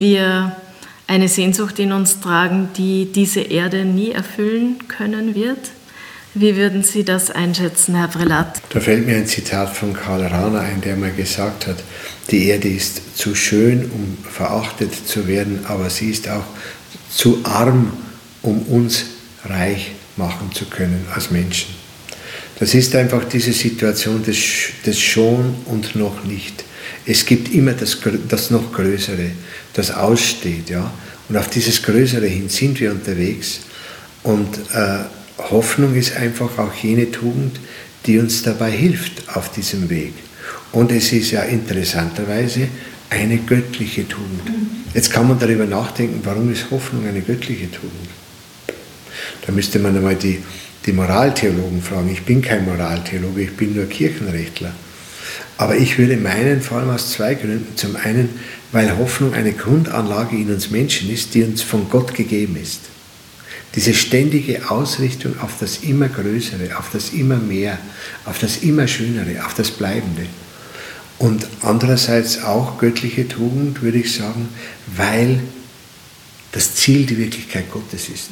Wir eine Sehnsucht in uns tragen, die diese Erde nie erfüllen können wird. Wie würden Sie das einschätzen, Herr Vrelat? Da fällt mir ein Zitat von Karl Rahner ein, der mal gesagt hat, die Erde ist zu schön, um verachtet zu werden, aber sie ist auch zu arm, um uns reich machen zu können als Menschen. Das ist einfach diese Situation des Schon und noch nicht. Es gibt immer das noch Größere, das aussteht. Ja? Und auf dieses Größere hin sind wir unterwegs. Und Hoffnung ist einfach auch jene Tugend, die uns dabei hilft auf diesem Weg. Und es ist ja interessanterweise eine göttliche Tugend. Jetzt kann man darüber nachdenken, warum ist Hoffnung eine göttliche Tugend? Da müsste man einmal die Moraltheologen fragen. Ich bin kein Moraltheologe, ich bin nur Kirchenrechtler. Aber ich würde meinen, vor allem aus zwei Gründen. Zum einen, weil Hoffnung eine Grundanlage in uns Menschen ist, die uns von Gott gegeben ist. Diese ständige Ausrichtung auf das immer Größere, auf das immer mehr, auf das immer Schönere, auf das Bleibende. Und andererseits auch göttliche Tugend, würde ich sagen, weil das Ziel die Wirklichkeit Gottes ist.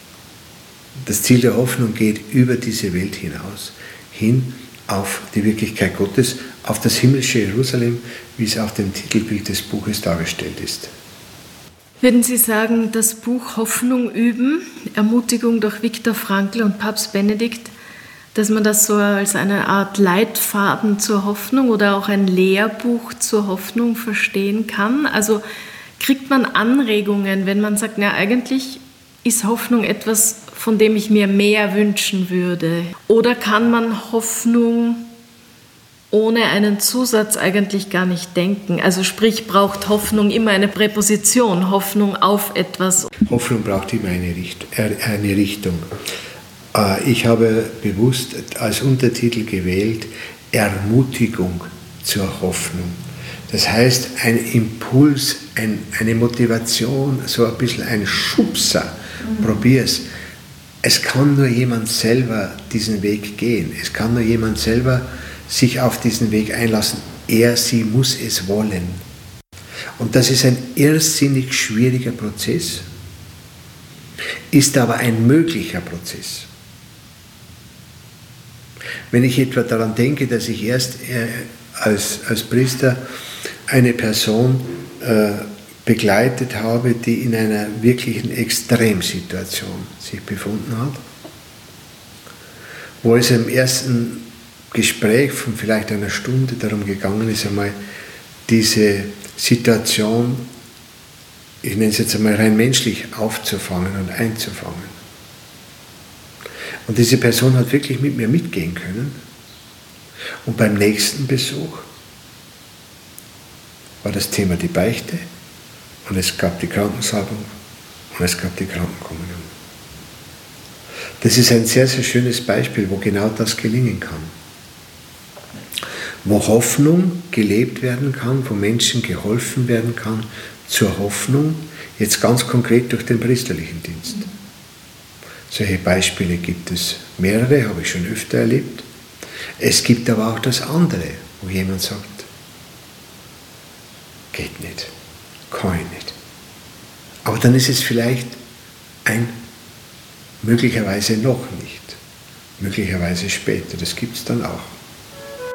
Das Ziel der Hoffnung geht über diese Welt hinaus, hin auf die Wirklichkeit Gottes, auf das himmlische Jerusalem, wie es auf dem Titelbild des Buches dargestellt ist. Würden Sie sagen, das Buch Hoffnung üben, Ermutigung durch Viktor Frankl und Papst Benedikt, dass man das so als eine Art Leitfaden zur Hoffnung oder auch ein Lehrbuch zur Hoffnung verstehen kann? Also kriegt man Anregungen, wenn man sagt, na eigentlich ist Hoffnung etwas, von dem ich mir mehr wünschen würde? Oder kann man Hoffnung ohne einen Zusatz eigentlich gar nicht denken? Also sprich, braucht Hoffnung immer eine Präposition, Hoffnung auf etwas? Hoffnung braucht immer eine Richtung. Ich habe bewusst als Untertitel gewählt, Ermutigung zur Hoffnung. Das heißt, ein Impuls, eine Motivation, so ein bisschen ein Schubser. Probier's. Es kann nur jemand selber diesen Weg gehen. Es kann nur jemand selber sich auf diesen Weg einlassen. Sie muss es wollen. Und das ist ein irrsinnig schwieriger Prozess, ist aber ein möglicher Prozess. Wenn ich etwa daran denke, dass ich erst als Priester eine Person begleitet habe, die in einer wirklichen Extremsituation sich befunden hat, wo es im ersten Gespräch von vielleicht einer Stunde darum gegangen ist, einmal diese Situation, ich nenne es jetzt einmal rein menschlich, aufzufangen und einzufangen. Und diese Person hat wirklich mit mir mitgehen können. Und beim nächsten Besuch war das Thema die Beichte und es gab die Krankensalbung und es gab die Krankenkommunion. Das ist ein sehr, sehr schönes Beispiel, wo genau das gelingen kann. Wo Hoffnung gelebt werden kann, wo Menschen geholfen werden kann zur Hoffnung, jetzt ganz konkret durch den priesterlichen Dienst. Solche Beispiele gibt es mehrere, habe ich schon öfter erlebt. Es gibt aber auch das andere, wo jemand sagt, geht nicht, kann ich nicht. Aber dann ist es vielleicht möglicherweise noch nicht, möglicherweise später, das gibt es dann auch.